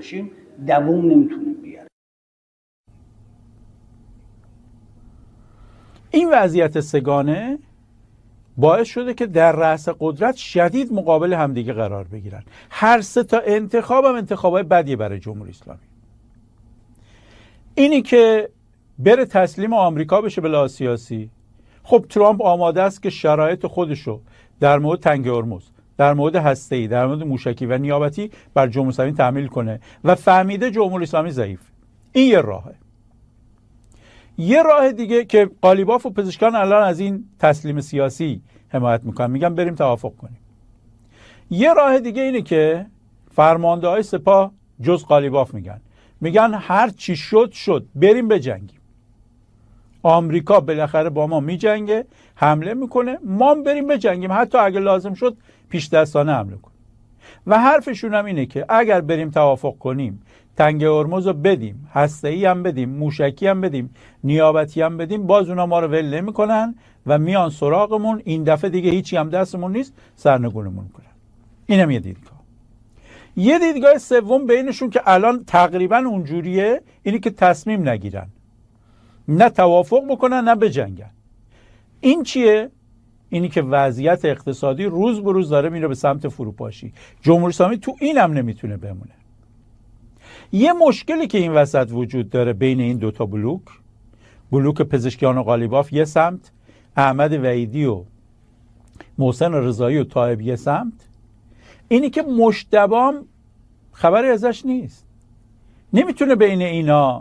باشیم دوام نمیتونه بیاره. این وضعیت سگانه باعث شده که در رأس قدرت شدید مقابل همدیگه قرار بگیرن. هر سه تا انتخاب هم انتخابای بدیه برای جمهوری اسلامی. اینی که بره تسلیم آمریکا بشه به لحاظ سیاسی، خب ترامپ آماده است که شرایط خودشو در مورد تنگ هرمز، در مورد هسته‌ای، در مورد موشکی و نیابتی بر جمهوری اسلامی تحمیل کنه و فهمیده جمهوری اسلامی ضعیف. این یه راهه. یه راه دیگه که قالیباف و پزشکان الان از این تسلیم سیاسی حمایت میکنن، میگن بریم توافق کنیم. یه راه دیگه اینه که فرمانده‌های سپاه جز قالیباف میگن هر چی شد بریم بجنگیم. آمریکا بالاخره با ما میجنگه، حمله میکنه، ما بریم بجنگیم، حتی اگه لازم شد پیش دستانه حمله کنیم. و حرفشون هم اینه که اگر بریم توافق کنیم، تنگ هرمز رو بدیم، هسته‌ای هم بدیم، موشکی هم بدیم، نیابتی هم بدیم، باز اونا ما رو ول نمی‌کنن و میان سراغمون. این دفعه دیگه هیچی هم دستمون نیست، سرنگونمون کنن. اینم یه دیدگاه. یه دیدگاه سوم بینشون که الان تقریبا اونجوریه، اینی که تصمیم نگیرن، نه توافق بکنن نه بجنگن. این چیه؟ اینی که وضعیت اقتصادی روز به روز داره میره به سمت فروپاشی. جمهوری اسلامی تو اینم نمیتونه بمونه. یه مشکلی که این وسط وجود داره بین این دوتا بلوک پزشکیان و قالیباف یه سمت، احمد وحیدی و محسن رضایی و طایب یه سمت، اینی که مجتبی خبری ازش نیست، نمیتونه بین اینا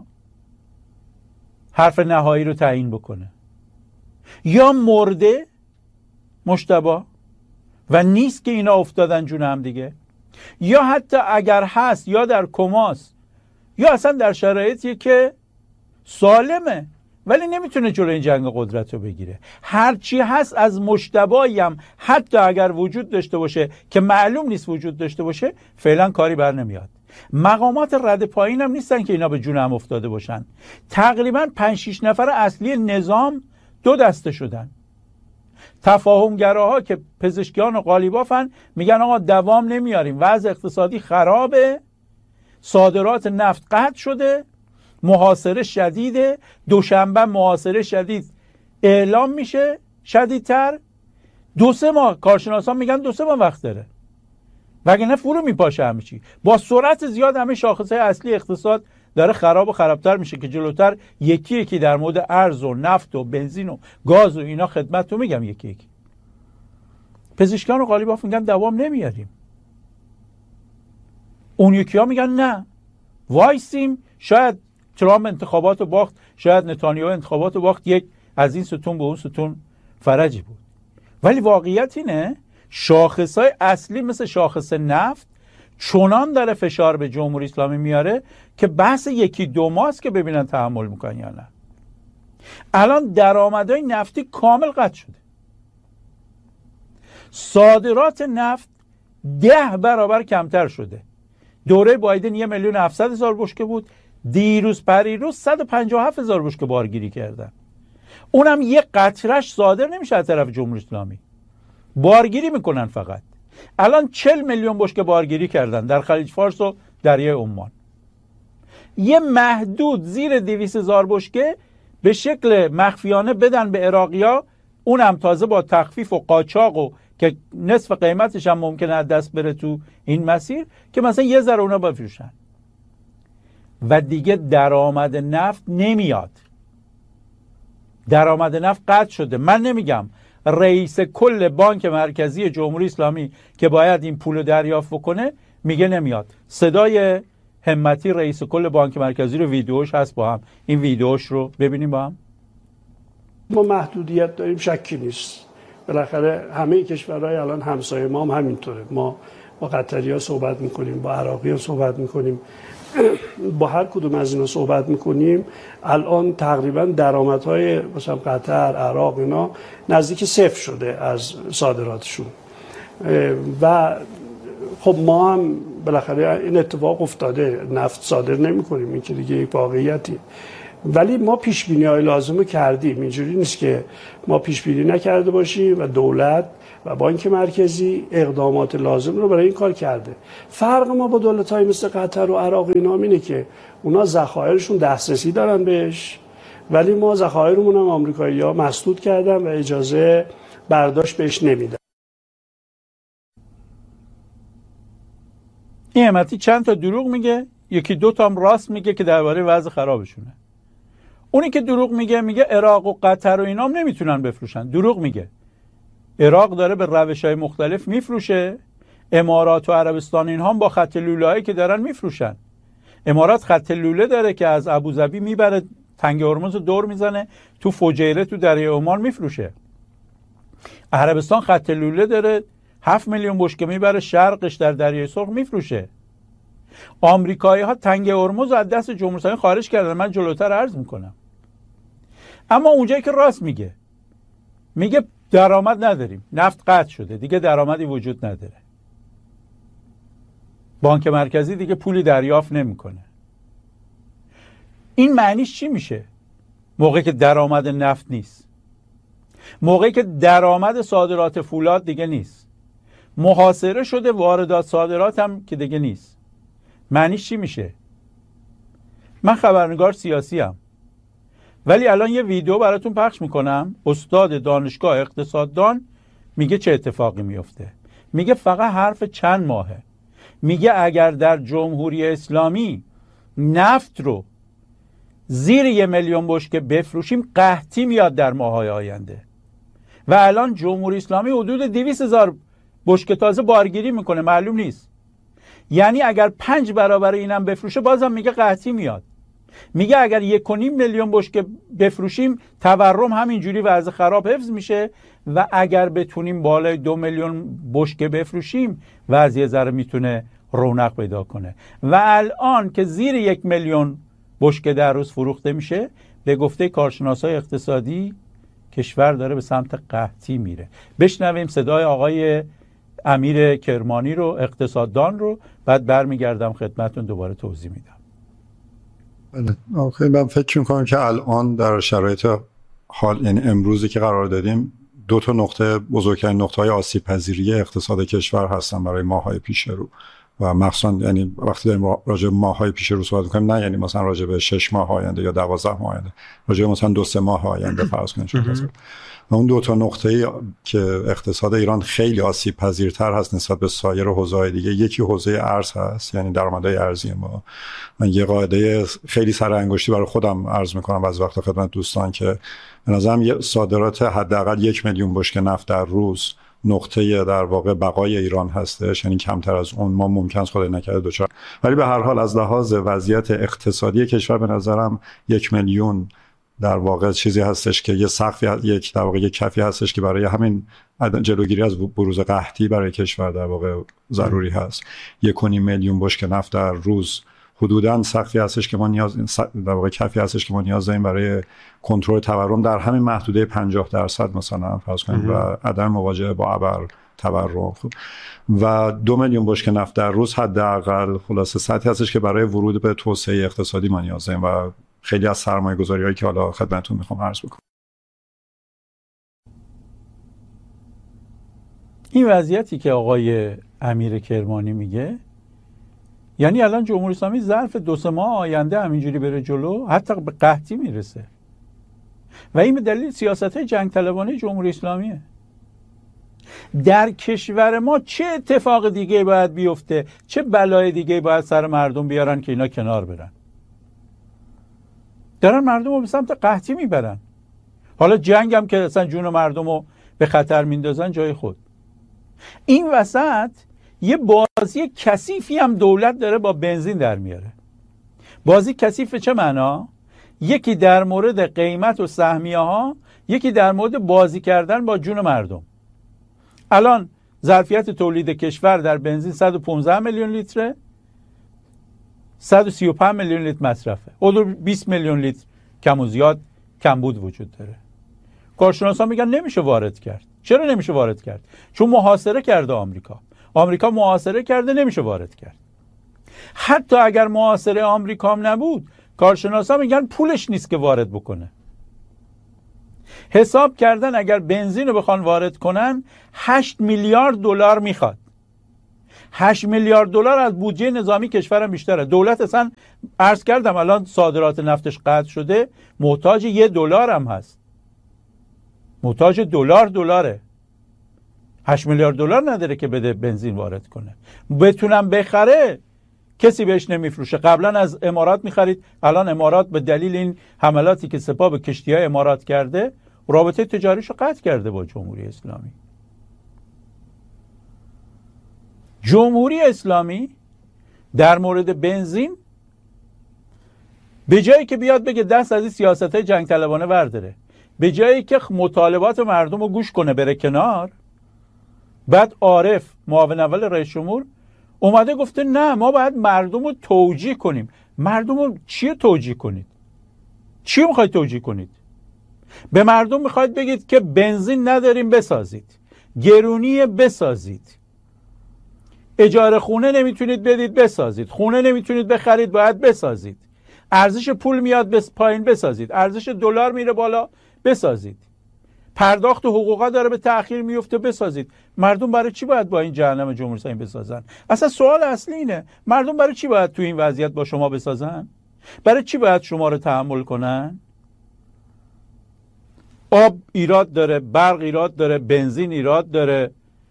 حرف نهایی رو تعیین بکنه. یا مرده مجتبی و نیست که اینا افتادن جون هم دیگه، یا حتی اگر هست یا در کماست یا اصلا در شرایطی که سالمه ولی نمیتونه جلوی این جنگ قدرت رو بگیره. هرچی هست از مجتبی هم حتی اگر وجود داشته باشه که معلوم نیست وجود داشته باشه، فعلا کاری بر نمیاد. مقامات رد پایین هم نیستن که اینا به جون هم افتاده باشن. تقریبا 5-6 نفر اصلی نظام دو دسته شدن. تفاهمگراها که پزشکیان و قالیبافن میگن آقا دوام نمیاریم، وضع اقتصادی خرابه، صادرات نفت قطع شده، محاصره شدیده، دوشنبه محاصره شدید اعلام میشه، شدیدتر 2-3 ماه، کارشناسان میگن 2-3 ماه وقت داره، وگرنه فرو میپاشه همه چی. با سرعت زیاد همه شاخصهای اصلی اقتصاد داره خراب و خرابتر میشه که جلوتر یکی در مورد ارز و نفت و بنزین و گاز و اینا خدمت رو میگم یکی. پزشکان و قالیباف میگن دوام نمیاریم، اون یکی ها میگن نه وایسیم، شاید ترامپ انتخابات رو باخت، شاید نتانیاهو انتخابات رو باخت، یک از این ستون به اون ستون فرجی بود. ولی واقعیت اینه شاخصهای اصلی مثل شاخص نفت چنان داره فشار به جمهوری اسلامی میاره که بحث 1-2 ماست که ببینن تحمل میکنن یا نه. الان درآمدهای نفتی کامل قطع شده، صادرات نفت 10 برابر کمتر شده. دوره بایدن 1,700,000 بشکه بود، دیروز پریروز 157,000 بشکه بارگیری کردن. اونم یه قطرش صادر نمیشه از طرف جمهوری اسلامی، بارگیری میکنن فقط. الان 40 میلیون بشکه بارگیری کردن در خلیج فارس و دریای عمان. یه محدود زیر 200,000 بشکه به شکل مخفیانه بدن به عراقیا، اونم تازه با تخفیف و قاچاق و که نصف قیمتش هم ممکنه از دست بره تو این مسیر، که مثلا یه ذره اونا بفروشن و دیگه درآمد نفت نمیاد. درآمد نفت قطع شده. من نمیگم رئیس کل بانک مرکزی جمهوری اسلامی که باید این پول دریافت بکنه میگه نمیاد. صدای همتی رئیس کل بانک مرکزی رو ویدیوش هست، با هم این ویدیوش رو ببینیم با هم. ما محدودیت داریم، شکی نیست. بالاخره همه کشورهای الان همسایه ما هم همینطوره. ما با قطری‌ها صحبت میکنیم، با عراقی‌ها صحبت میکنیم، با هر کدوم از اینا صحبت میکنیم. الان تقریبا درآمدهای مثلا قطر، عراق اینا نزدیک 0 شده از صادراتشون و خب ما هم بالاخره این اتفاق افتاده، نفت صادر نمی‌کنیم، این که دیگه یک واقعیتی. ولی ما پیش بینی‌های لازم رو کردیم. اینجوری نیست که ما پیش بینی نکرده باشیم و دولت و بانک مرکزی اقدامات لازم رو برای این کار کرده. فرق ما با دولت‌های مثل قطر و عراق اینا اینه که اونا ذخایرشون دسترسی دارن بهش، ولی ما ذخایرمون هم آمریکایی‌ها مسدود کردن و اجازه برداشت بهش نمیدن. این همتی چند تا دروغ میگه، یکی دو تا هم راست میگه که درباره وضع خرابشونه. اونی که دروغ میگه عراق و قطر و اینا هم نمیتونن بفروشن. دروغ میگه. عراق داره به روش‌های مختلف میفروشه، امارات و عربستان اینها هم با خط لوله‌ای که دارن میفروشن. امارات خط لوله داره که از ابوظبی میبره تنگ هرمز رو دور میزنه تو فجیره تو دریای عمان میفروشه. عربستان خط لوله داره 7 میلیون بشکه میبره شرقش در دریای سرخ میفروشه. آمریکایی‌ها تنگ هرمز رو از دست جمهوری اسلامی خارج کردن. من جلوتر عرض میکنم. اما اونجایی که راست میگه درآمد نداریم، نفت قطع شده، دیگه درآمدی وجود نداره، بانک مرکزی دیگه پولی دریافت نمیکنه. این معنیش چی میشه؟ موقعی که درآمد نفت نیست، موقعی که درآمد صادرات فولاد دیگه نیست، محاصره شده واردات صادرات هم که دیگه نیست، معنیش چی میشه؟ من خبرنگار سیاسی ام، ولی الان یه ویدیو براتون پخش میکنم. استاد دانشگاه اقتصاددان میگه چه اتفاقی میفته. میگه فقط حرف چند ماهه. میگه اگر در جمهوری اسلامی نفت رو زیر 1 میلیون بشکه بفروشیم قحطی میاد در ماه‌های آینده. و الان جمهوری اسلامی حدود 200,000 بشکه تازه بارگیری میکنه، معلوم نیست. یعنی اگر 5 برابر اینم بفروشه بازم میگه قحطی میاد. میگه اگر 1.5 میلیون بشکه بفروشیم تورم همینجوری وضع خراب حفظ میشه و اگر بتونیم بالای 2 میلیون بشکه بفروشیم وضع ذره میتونه رونق پیدا کنه. و الان که زیر 1 میلیون بشکه در روز فروخته میشه، به گفته کارشناسای اقتصادی کشور داره به سمت قحطی میره. بشنویم صدای آقای امیر کرمانی رو، اقتصاددان رو، بعد برمیگردم خدمتتون دوباره توضیح میدم. آخه من فکر میکنم که الان در شرایط حال، یعنی امروزی که قرار دادیم، 2 تا نقطه بزرگترین نقطه‌های آسیب پذیری اقتصاد کشور هستن برای ماه‌های پیش رو و مخصوصا یعنی وقتی داریم راجع به ماه‌های پیش رو صحبت می‌کنیم، نه یعنی مثلا راجع به 6 ماه آینده یا 12 ماه آینده، راجع به مثلا 2-3 ماه آینده فرض کنید. و اون 2 تا نقطه‌ای که اقتصاد ایران خیلی آسیب پذیرتر هست نسبت به سایر حوزه‌های دیگه، یکی حوزه ارز هست، یعنی درآمدهای ارزی ما. من یه قاعده خیلی سر انگشتی برای خودم عرض می‌کنم بعضی وقتا خدمت دوستان که به نظرم صادرات حداقل 1 میلیون بشکه نفت در روز نقطه در واقع بقای ایران هستش، یعنی کمتر از اون ما ممکن است خدای نکرده دوچار. ولی به هر حال از لحاظ وضعیت اقتصادی کشور به نظرم 1 میلیون در واقع چیزی هستش که یه سقفی، یک در واقع یک کفی هستش که برای همین جلوگیری از بروز قحطی برای کشور در واقع ضروری هست. 1.5 میلیون بشکه نفت در روز حدوداً سقفی هستش که ما نیاز، در واقع کفی هستش که ما نیاز داریم برای کنترل تورم در همین محدوده 50% مثلا فرض کنیم و عدم مواجهه با ابر تورم. و 2 میلیون بشکه نفت در روز حداقل خلاصه سطحی هستش که برای ورود به توسعه اقتصادی ما نیاز داریم و خیلی از سرمایه‌گذاری‌هایی که حالا خدمتتون میخوام عرض بکنم. این وضعیتی که آقای امیر کرمانی میگه، یعنی الان جمهوری اسلامی ظرف 2-3 ماه آینده همینجوری بره جلو حتی به قحطی میرسه و این به دلیل سیاست‌های جنگ طلبانه جمهوری اسلامیه. در کشور ما چه اتفاق دیگه باید بیفته، چه بلای دیگه باید سر مردم بیارن که اینا کنار برن؟ دارن مردم رو به سمت قحطی میبرن. حالا جنگ هم که اصلا جون مردم رو به خطر میندازن جای خود. این وسط یه بازی کثیفی هم دولت داره با بنزین در میاره. بازی کثیف چه معنا؟ یکی در مورد قیمت و سهمیه ها، یکی در مورد بازی کردن با جون مردم. الان ظرفیت تولید کشور در بنزین 115 میلیون لیتره، 135 میلیون لیتر مصرفه. حدود 20 میلیون لیتر کم و زیاد کمبود وجود داره. کارشناسان میگن نمیشه وارد کرد. چرا نمیشه وارد کرد؟ چون محاصره کرده آمریکا محاصره کرده، نمیشه وارد کرد. حتی اگر محاصره آمریکا هم نبود، کارشناسان میگن پولش نیست که وارد بکنه. حساب کردن اگر بنزین رو بخوان وارد کنن 8 میلیارد دلار میخواد. 8 میلیارد دلار از بودجه نظامی کشورم بیشتره. دولت اصلا عرض کردم الان صادرات نفتش قطع شده، محتاج $1 هم هست. محتاج دلاره. 8 میلیارد دلار نداره که بده بنزین وارد کنه. بتونم بخره کسی بهش نمیفروشه. قبلا از امارات میخرید، الان امارات به دلیل این حملاتی که سپاه به کشتی‌های امارات کرده رابطه تجاریشو قطع کرده با جمهوری اسلامی. جمهوری اسلامی در مورد بنزین به جایی که بیاد بگه دست از این سیاست‌های جنگ طلبانه برداره، به جایی که مطالبات مردم رو گوش کنه بره کنار، بعد عارف معاون اول رئیس جمهور اومده گفته نه ما باید مردم رو توجیه کنیم. مردم رو چی توجیه کنید؟ چی میخواید توجیه کنید؟ به مردم میخواید بگید که بنزین نداریم بسازید، گرونی بسازید، اجاره خونه نمیتونید بدید بسازید، خونه نمیتونید بخرید باید بسازید، ارزش پول میاد پایین بسازید، ارزش دلار میره بالا بسازید، پرداخت حقوقا داره به تأخیر میفته بسازید. مردم برای چی باید با این جهنم جمهوری اسلامی بسازن؟ اصلا سوال اصلی اینه، مردم برای چی باید تو این وضعیت با شما بسازن؟ برای چی باید شما رو تحمل کنن؟ آب ایراد داره، برق ایراد داره، بنزین ایراد داره،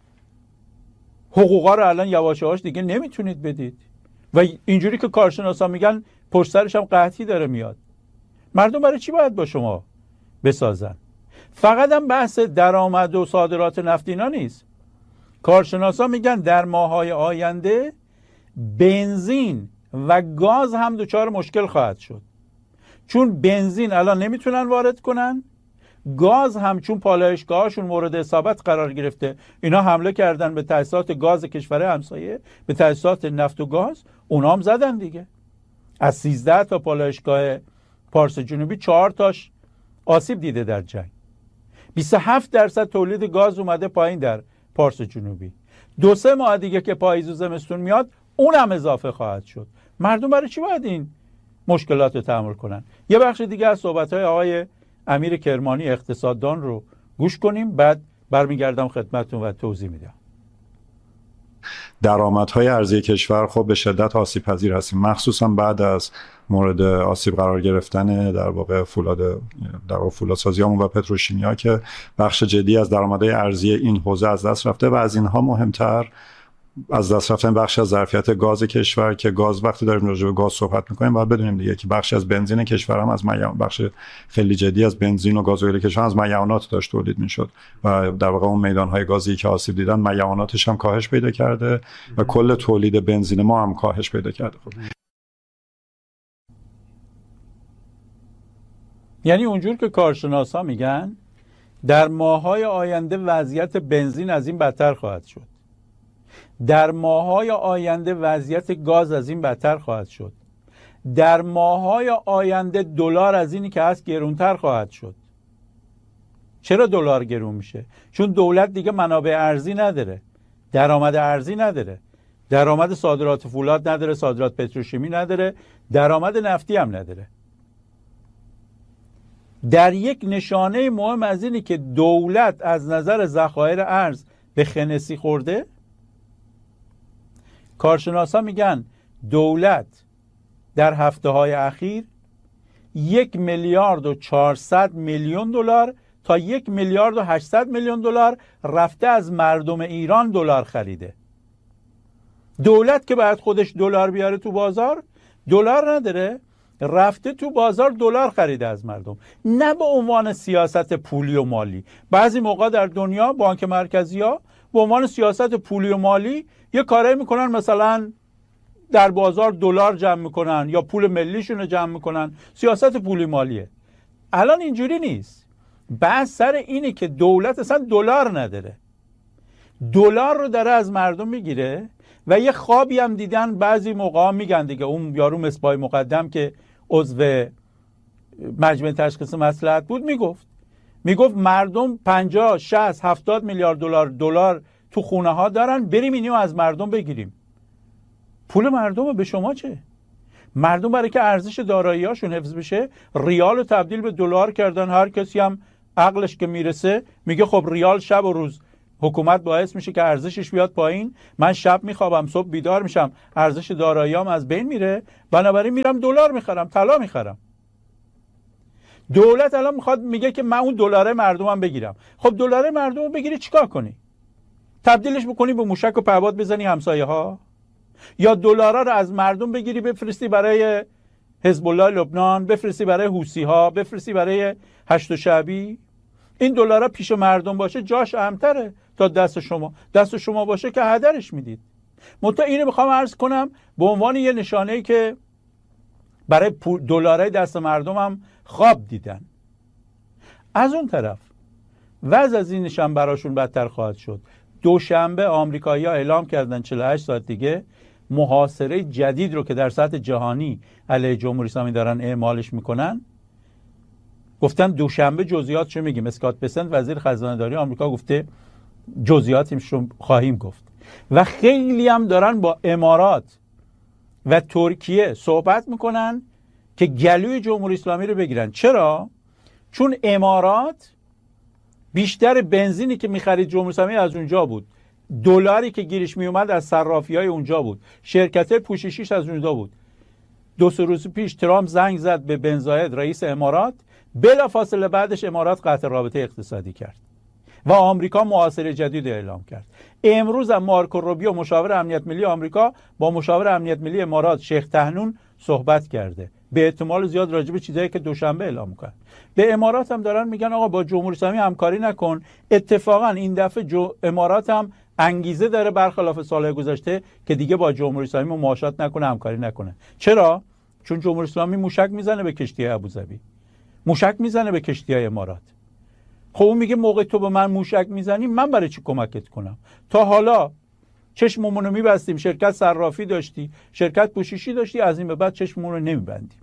حقوقا رو الان یواش یواش دیگه نمیتونید بدید و اینجوری که کارشناسا میگن پشت سرش هم قحطی داره میاد. مردم برای چی باید با شما بسازن؟ فقط هم بحث درآمد و صادرات نفت اینا نیست. کارشناسا میگن در ماه‌های آینده بنزین و گاز هم دچار مشکل خواهد شد، چون بنزین الان نمیتونن وارد کنن، گاز هم چون پالایشگاهاشون مورد اصابت قرار گرفته، اینا حمله کردن به تأسیسات گاز کشور همسایه، به تأسیسات نفت و گاز، اونا هم زدن دیگه. از 13 تا پالایشگاه پارس جنوبی 4 تاش آسیب دیده در جنگ. 27% تولید گاز اومده پایین در پارس جنوبی. 2-3 ماه دیگه که پاییز و زمستون میاد اون هم اضافه خواهد شد. مردم برای چی باید این مشکلات رو تحمل کنن؟ یه بخش دیگه از صحبت‌های آقای امیر کرمانی اقتصاددان رو گوش کنیم، بعد برمیگردم خدمتتون و توضیح میدم. درآمدهای ارزی کشور خب به شدت آسیب پذیر هستیم، مخصوصا بعد از مورد آسیب قرار گرفتن در واقع فولادسازیامون و پتروشیمیا که بخش جدی از درآمدهای ارزی این حوزه از دست رفته و از اینها مهمتر از دست رفتن بخش از ظرفیت گاز کشور، که گاز وقتی داریم راجع به گاز صحبت می‌کنیم باید بدونیم دیگه که بخش از بنزین کشور هم از بخش خیلی جدی از بنزین و گازوئیل کشور از میعانات داشت تولید میشد و در واقع اون میدان‌های گازی که آسیب دیدن میعاناتش هم کاهش پیدا کرده و کل تولید بنزین ما هم کاهش پیدا کرده. خب یعنی اونجور که کارشناسا میگن در ماه‌های آینده وضعیت بنزین از این بدتر خواهد شد، در ماه‌های آینده وضعیت گاز از این بدتر خواهد شد، در ماه‌های آینده دلار از اینی که هست گرونتر خواهد شد. چرا دلار گرون میشه؟ چون دولت دیگه منابع ارزی نداره، درآمد ارزی نداره، درآمد صادرات فولاد نداره، صادرات پتروشیمی نداره، درآمد نفتی هم نداره. در یک نشانه مهم از اینی که دولت از نظر ذخایر ارز به خنثی خورده، کارشناسا میگن دولت در هفته‌های اخیر 1,400,000,000 دلار تا 1,800,000,000 دلار رفته از مردم ایران دلار خریده. دولت که باید خودش دلار بیاره تو بازار، دلار نداره، رفته تو بازار دلار خریده از مردم، نه به عنوان سیاست پولی و مالی. بعضی موقع در دنیا بانک مرکزی‌ها به عنوان سیاست پولی و مالی یه کاری میکنن، مثلا در بازار دلار جمع میکنن یا پول ملیشون رو جمع میکنن، سیاست پولی مالیه. الان اینجوری نیست. بحث سر اینه که دولت اصلا دلار نداره، دلار رو داره از مردم میگیره و یه خوابی هم دیدن بعضی موقع میگن دیگه. اون یارو مصباح مقدم که عضو مجمع تشخیص مصلحت بود میگفت مردم 50 60 70 میلیارد دلار تو خونه ها دارن، بریم اینو از مردم بگیریم. پول مردم به شما چه؟ مردم برای که ارزش دارایی‌هاشون حفظ بشه ریال رو تبدیل به دلار کردن، هر کسی هم عقلش که میرسه میگه خب ریال شب و روز حکومت باعث میشه که ارزشش بیاد پایین، من شب میخوابم صبح بیدار میشم ارزش داراییام از بین میره، بنابراین میرم دلار میخرم، طلا میخرم. دولت الان میخواد میگه که من اون دلاره مردمم بگیرم. خب دلاره مردمو بگیری چیکار کنی؟ تبدیلش بکنی به موشک و پهپاد بزنی همسایه ها؟ یا دلارا رو از مردم بگیری بفرستی برای حزب الله لبنان، بفرستی برای حوثی ها، بفرستی برای هشت شعبی؟ این دلارا پیش مردم باشه جاش اهم‌تره تا دست شما. دست شما باشه که هدرش میدید. منتها اینو میخوام عرض کنم به عنوان یه نشانه‌ای که برای دلارای دست مردم هم خواب دیدن. از اون طرف وضع از اینش هم براشون بدتر خواهد شد. دوشنبه آمریکایی‌ها اعلام کردن 48 ساعت دیگه محاصره جدید رو که در سطح جهانی علیه جمهوری اسلامی دارن اعمالش میکنن. گفتن دوشنبه جزئیاتشو میگیم. اسکات بسنت وزیر خزانه‌داری آمریکا گفته جزئیاتش رو خواهیم گفت. و خیلی هم دارن با امارات و ترکیه صحبت میکنن که گلوی جمهوری اسلامی رو بگیرن. چرا؟ چون امارات بیشتر بنزینی که میخرید جمهوری اسلامی از اونجا بود، دلاری که گیرش میومد از صرافی‌های اونجا بود، شرکت‌های پوششیش از اونجا بود. 2 روز پیش ترامپ زنگ زد به بن زاید رئیس امارات، بلافاصله بعدش امارات قطع رابطه اقتصادی کرد و آمریکا محاصره جدید اعلام کرد. امروز هم مارکو روبیو مشاور امنیت ملی آمریکا با مشاور امنیت ملی امارات شیخ طحنون صحبت کرده، به احتمال زیاد راجع به چیزایی که دوشنبه اعلام می‌کنه. به امارات هم دارن میگن آقا با جمهوری اسلامی همکاری نکن. اتفاقا این دفعه امارات هم انگیزه داره برخلاف سالهای گذشته که دیگه با جمهوری اسلامی مماشات نکنه، همکاری نکنه. چرا؟ چون جمهوری اسلامی موشک میزنه به کشتی ابوظبی، موشک میزنه به کشتی امارات. خب اون میگه موقع تو به من موشک میزنی من برای چی کمکت کنم؟ تا حالا چشممون رو میبستیم، شرکت صرافی داشتی، شرکت پوششی داشتی، از این به بعد چشممون رو نمیبندیم.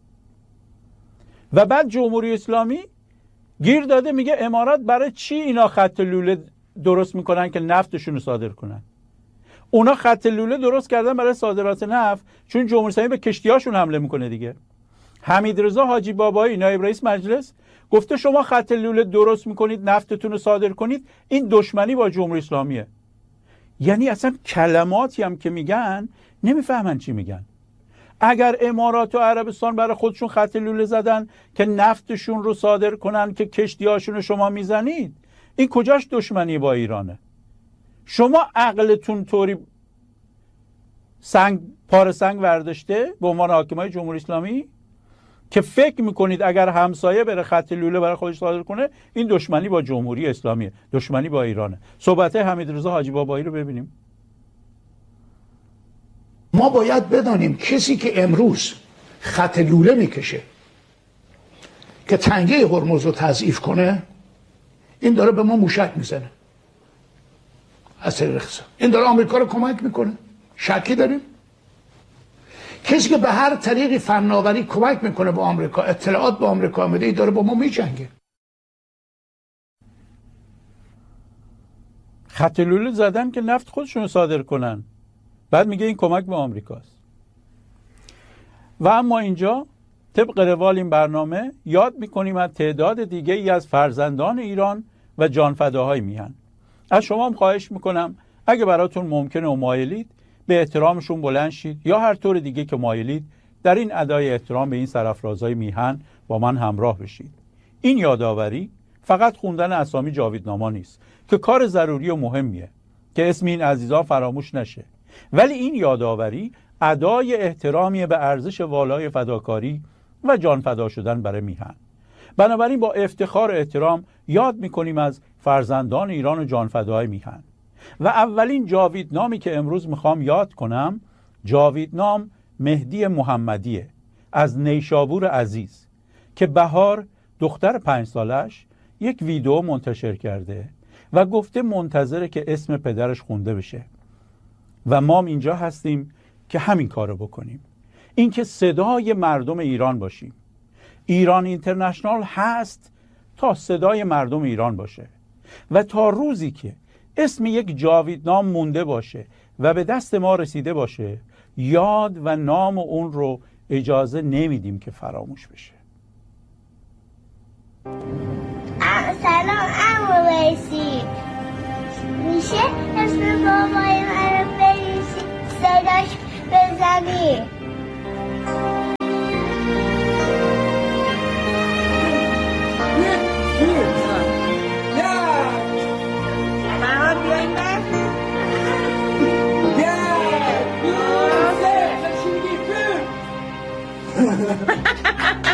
و بعد جمهوری اسلامی گیر داده میگه امارات برای چی اینا خط لوله درست میکنن که نفتشون رو صادر کنن؟ اونا خط لوله درست کردن برای صادرات نفت چون جمهوری اسلامی به کشتیاشون حمله میکنه دیگه. حمیدرضا حاجی بابایی نایب رئیس مجلس گفته شما خط لوله درست میکنید نفتتون رو صادر کنید، این دشمنی با جمهوری اسلامیه. یعنی اصلا کلماتی هم که میگن نمیفهمن چی میگن. اگر امارات و عربستان برای خودشون خط لوله زدن که نفتشون رو صادر کنن که کشتیاشون رو شما میزنید، این کجاش دشمنی با ایرانه؟ شما عقلتون طوری پاره سنگ ورداشته به عنوان حاکمای جمهوری اسلامی که فکر میکنید اگر همسایه بره خط لوله برای خودش صادر کنه این دشمنی با جمهوری اسلامیه، دشمنی با ایرانه. صحبت حمیدرضا حاجی بابایی رو ببینیم. ما باید بدانیم کسی که امروز خط لوله میکشه که تنگه هرمز رو تضعیف کنه، این داره به ما موشک میزنه از طریق اقتصاد. این داره آمریکا رو کمک میکنه، شکی داریم؟ کسی که به هر طریقی فناوری کمک میکنه به آمریکا، اطلاعات به آمریکا میده، این داره با ما میجنگه. خط لوله زدن که نفت خودشون رو صادر کنن، بعد میگه این کمک به آمریکاست. و اما اینجا طبق روال این برنامه یاد میکنیم از تعداد دیگه ای از فرزندان ایران و جانفداهای میهن. از شما هم خواهش میکنم اگه براتون ممکنه و مایلید به احترامشون بلند شید یا هر طور دیگه که مایلید در این ادای احترام به این سرافرازهای میهن با من همراه بشید. این یادآوری فقط خوندن اسامی جاویدنامه نیست که کار ضروری و مهمیه که اسم این عزیزا فراموش نشه، ولی این یادآوری ادای احترامی به ارزش والای فداکاری و جان فدا شدن برای میهن. بنابراین با افتخار و احترام یاد میکنیم از فرزندان ایران و جان فدای میهن. و اولین جاویدنامی که امروز میخوام یاد کنم جاویدنام مهدی محمدیه از نیشابور عزیز که بهار دختر 5 سالش یک ویدیو منتشر کرده و گفته منتظره که اسم پدرش خونده بشه و ما اینجا هستیم که همین کارو بکنیم، این که صدای مردم ایران باشیم. ایران اینترنشنال هست تا صدای مردم ایران باشه و تا روزی که اسم یک جاویدنام مونده باشه و به دست ما رسیده باشه یاد و نام اون رو اجازه نمیدیم که فراموش بشه. بنویسی. میشه اسم بابای من رو بنویسی صداش بزنی. Ha ha ha!